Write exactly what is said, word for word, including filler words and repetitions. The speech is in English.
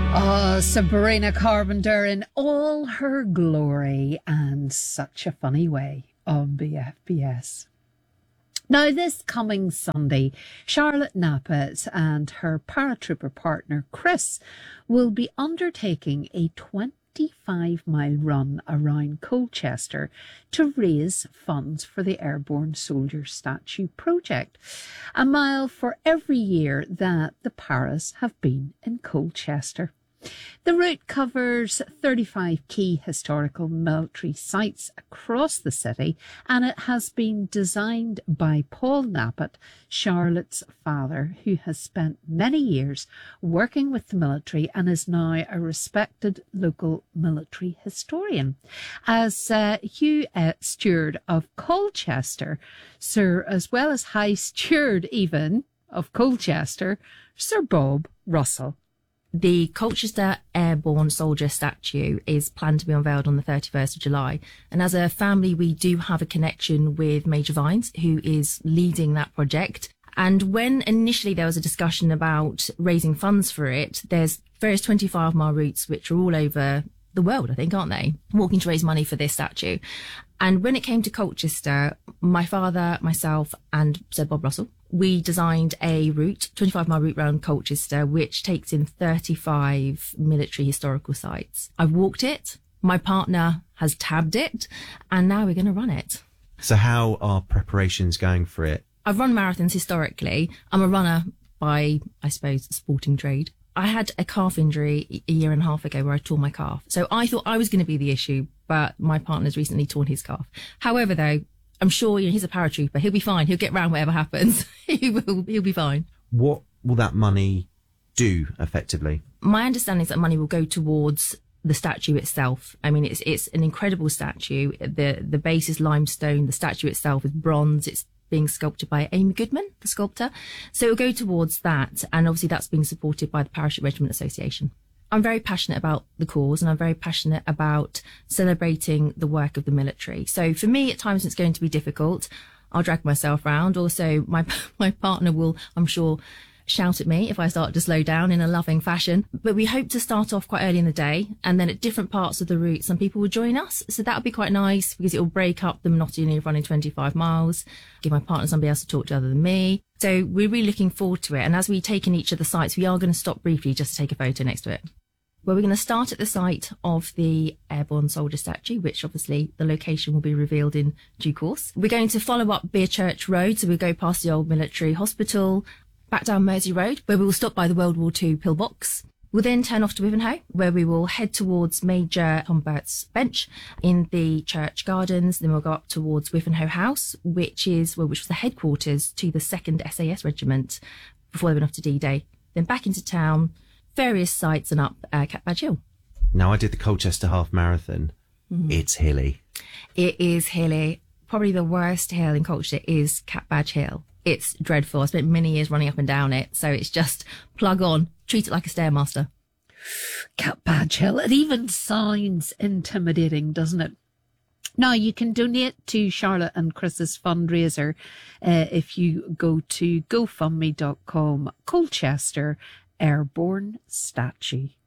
Oh, Sabrina Carpenter in all her glory and such a funny way on B F B S. Now, this coming Sunday, Charlotte Knappett and her paratrooper partner Chris will be undertaking a twenty-five mile run around Colchester to raise funds for the Airborne Soldier Statue project. A mile for every year that the Paras have been in Colchester. The route covers thirty-five key historical military sites across the city, and it has been designed by Paul Knappett, Charlotte's father, who has spent many years working with the military and is now a respected local military historian. As uh, Hugh uh, Steward of Colchester, Sir, as well as High Steward even of Colchester, Sir Bob Russell. The Colchester Airborne Soldier Statue is planned to be unveiled on the thirty-first of July. And as a family, we do have a connection with Major Vines, who is leading that project. And when initially there was a discussion about raising funds for it, there's various twenty-five mile routes, which are all over the world, I think, aren't they? Walking to raise money for this statue. And when it came to Colchester, my father, myself, and Sir Bob Russell, we designed a route, twenty-five mile route around Colchester, which takes in thirty-five military historical sites. I've walked it, my partner has tabbed it, and now we're going to run it. So how are preparations going for it? I've run marathons historically. I'm a runner by, I suppose, sporting trade. I had a calf injury a year and a half ago where I tore my calf. So I thought I was going to be the issue, but my partner's recently torn his calf. However, though, I'm sure, you know, he's a paratrooper. He'll be fine. He'll get round whatever happens. he will. He'll be fine. What will that money do effectively? My understanding is that money will go towards the statue itself. I mean, it's it's an incredible statue. The the base is limestone. The statue itself is bronze. It's being sculpted by Amy Goodman, the sculptor. So it'll go towards that. And obviously that's being supported by the Parachute Regiment Association. I'm very passionate about the cause, and I'm very passionate about celebrating the work of the military. So for me, at times it's going to be difficult. I'll drag myself around. Also, my my partner will, I'm sure, shout at me if I start to slow down in a loving fashion. But we hope to start off quite early in the day, and then at different parts of the route, some people will join us. So that would be quite nice because it will break up the monotony of running twenty-five miles, give my partner somebody else to talk to other than me. So we're really looking forward to it. And as we take in each of the sites, we are going to stop briefly just to take a photo next to it. Well, we're going to start at the site of the Airborne Soldier Statue, which obviously the location will be revealed in due course. We're going to follow up Beerchurch Road, so we'll go past the old military hospital, back down Mersey Road, where we will stop by the World War Two pillbox. We'll then turn off to Wivenhoe, where we will head towards Major Humbert's bench in the church gardens. Then we'll go up towards Wivenhoe House, which is well, which was the headquarters to the second S A S Regiment before they went off to D-Day. Then back into town, various sites, and up uh, Cat Badge Hill. Now, I did the Colchester Half Marathon. Mm. It's hilly. It is hilly. Probably the worst hill in Colchester is Cat Badge Hill. It's dreadful. I spent many years running up and down it, so it's just plug on, treat it like a Stairmaster. Cat Badge Hill. It even sounds intimidating, doesn't it? Now, you can donate to Charlotte and Chris's fundraiser uh, if you go to go fund me dot com, Colchester Airborne Statue.